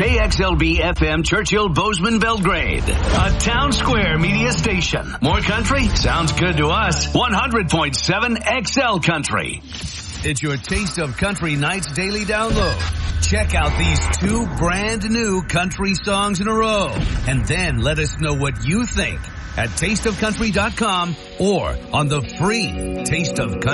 KXLB FM Churchill Bozeman Belgrade, a Town Square media station. More country? Sounds good to us. 100.7 XL Country. It's your Taste of Country Nights daily download. Check out these 2 brand new country songs in a row. And then let us know what you think at tasteofcountry.com or on the free Taste of Country.